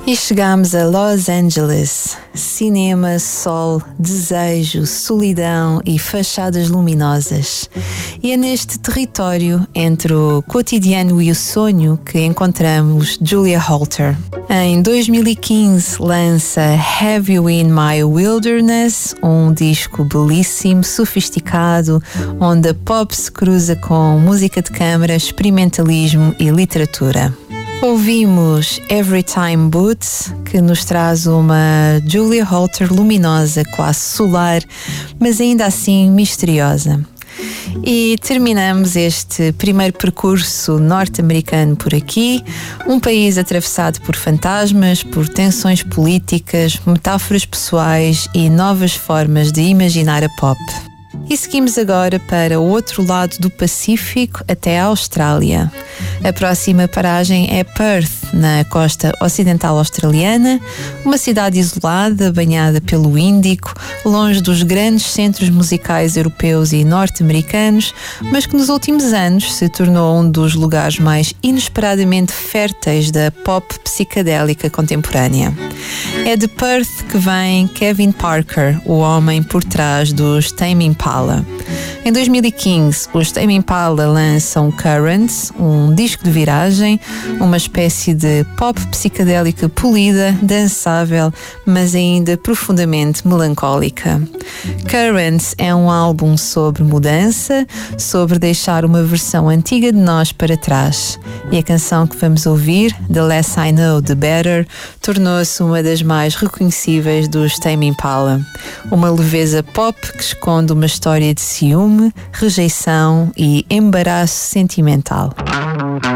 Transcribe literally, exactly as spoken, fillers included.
E chegamos a Los Angeles. Cinema, sol, desejo, solidão e fachadas luminosas. E é neste território, entre o cotidiano e o sonho, que encontramos Julia Holter. Em dois mil e quinze lança Have You In My Wilderness, um disco belíssimo, sofisticado, onde a pop se cruza com música de câmara, experimentalismo e literatura. Ouvimos Every Time Boots, que nos traz uma Julia Holter luminosa, quase solar, mas ainda assim misteriosa. E terminamos este primeiro percurso norte-americano por aqui, um país atravessado por fantasmas, por tensões políticas, metáforas pessoais e novas formas de imaginar a pop. E seguimos agora para o outro lado do Pacífico, até a Austrália. A próxima paragem é Perth, na costa ocidental australiana, uma cidade isolada, banhada pelo Índico, longe dos grandes centros musicais europeus e norte-americanos, mas que nos últimos anos se tornou um dos lugares mais inesperadamente férteis da pop psicadélica contemporânea. É de Perth que vem Kevin Parker, o homem por trás dos Tame Impala. Em dois mil e quinze, os Tame Impala lançam Currents, um disco de viragem, uma espécie de pop psicadélica polida, dançável, mas ainda profundamente melancólica. Currents é um álbum sobre mudança, sobre deixar uma versão antiga de nós para trás. E a canção que vamos ouvir, The Less I Know, The Better, tornou-se uma das mais reconhecíveis dos Tame Impala. Uma leveza pop que esconde uma história de ciúme, rejeição e embaraço sentimental.